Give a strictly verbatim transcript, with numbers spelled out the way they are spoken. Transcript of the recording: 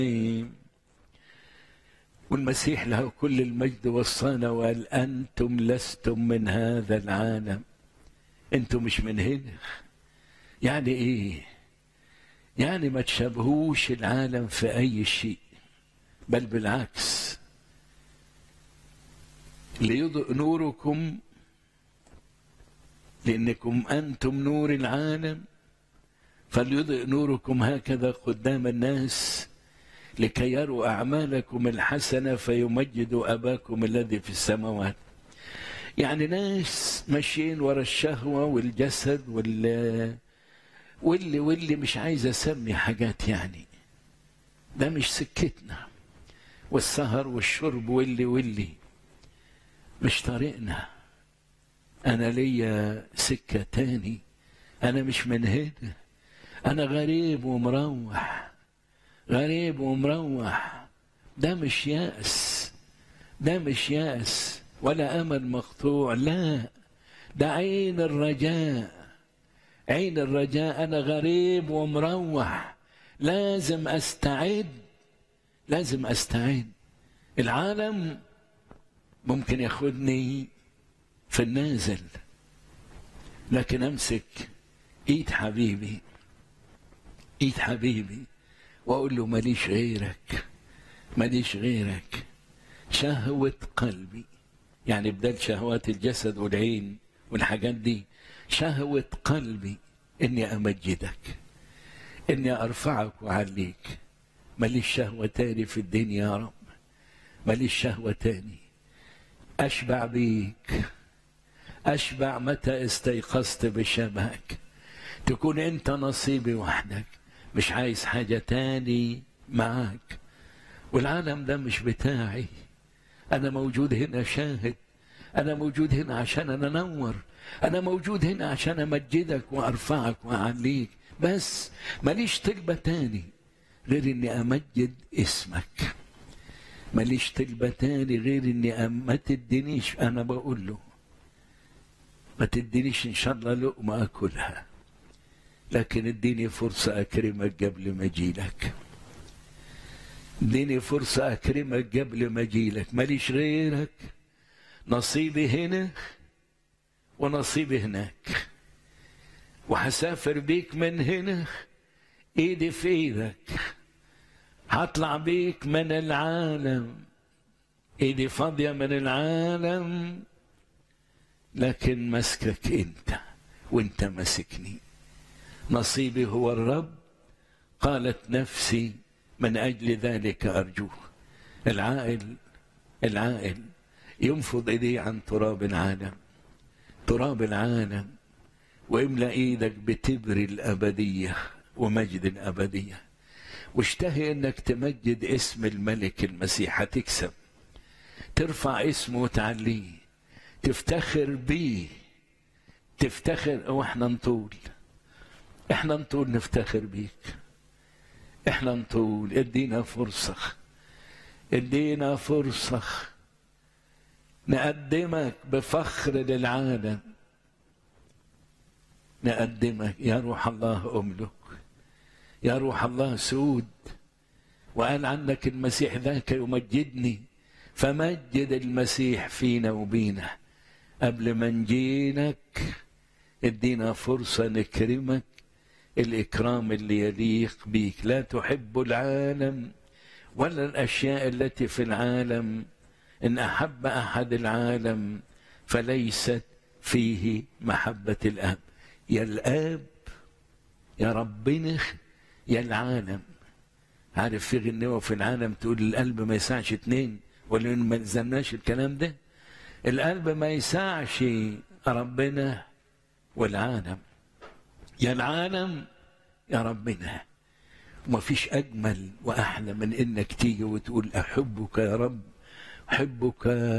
والمسيح له كل المجد وصانا وقال أنتم لستم من هذا العالم، أنتم مش من هنا. يعني إيه؟ يعني ما تشابهوش العالم في أي شيء، بل بالعكس ليضئ نوركم لأنكم أنتم نور العالم، فليضئ نوركم هكذا قدام الناس لكي يروا أعمالكم الحسنة فيمجدوا أباكم الذي في السماوات. يعني ناس ماشيين ورا الشهوة والجسد واللي واللي واللي مش عايز أسمي حاجات، يعني ده مش سكتنا، والسهر والشرب واللي واللي مش طريقنا. أنا ليا سكة تاني، أنا مش من هنا، أنا غريب ومروح، غريب ومروح. ده مش يأس، ده مش يأس ولا أمل مقطوع، لا، ده عين الرجاء، عين الرجاء. أنا غريب ومروح، لازم أستعد، لازم أستعد. العالم ممكن ياخدني في النازل، لكن أمسك إيد حبيبي، إيد حبيبي، وأقول له ماليش غيرك، ماليش غيرك. شهوة قلبي، يعني بدل شهوات الجسد والعين والحاجات دي، شهوة قلبي إني أمجدك، إني أرفعك وأعليك. ماليش شهوة تاني في الدنيا يا رب، ماليش شهوة تاني. أشبع بيك، أشبع متى استيقظت بشبهك، تكون أنت نصيبي وحدك، مش عايز حاجة تاني معاك. والعالم ده مش بتاعي، أنا موجود هنا شاهد، أنا موجود هنا عشان أنا أنور، أنا موجود هنا عشان أمجدك وأرفعك وأعليك، بس ماليش طلبة تاني غير إني أمجد اسمك، ماليش طلبة تاني غير إني ما تدينيش. أنا بقول له ما تدينيش إن شاء الله لقمة أكلها، لكن اديني فرصة أكرمك قبل ما أجيلك، اديني فرصة أكرمك قبل ما أجيلك. ماليش غيرك، نصيبي هنا ونصيبي هناك، وهسافر بيك من هنا ايدي في ايدك، هطلع بيك من العالم ايدي فاضية من العالم، لكن مسكك انت وانت مسكني. نصيبي هو الرب، قالت نفسي من اجل ذلك ارجوه. العائل العائل ينفض ايديه عن تراب العالم، تراب العالم، واملأ ايدك بتبر الابديه ومجد الابديه، واشتهي انك تمجد اسم الملك المسيح. هتكسب، ترفع اسمه وتعليه، تفتخر بيه، تفتخر. واحنا نطول، احنا نطول نفتخر بيك، احنا نطول. ادينا فرصه، ادينا فرصه نقدمك بفخر للعالم، نقدمك يا روح الله أملك، يا روح الله سود. وقال عنك المسيح ذاك يمجدني، فمجد المسيح فينا وبينا. قبل ما نجيلك ادينا فرصة نكرمك الإكرام اللي يليق بيك. لا تحب العالم ولا الأشياء التي في العالم، إن أحب أحد العالم فليست فيه محبة الآب. يا الآب يا ربنا يا العالم. عارف في غنوة في العالم تقول القلب ما يسعش اتنين، ولا ما نزلناش الكلام ده. القلب ما يسعش ربنا والعالم، يا العالم يا ربنا. وما فيش أجمل وأحلى من إنك تيجي وتقول أحبك يا رب، أحبك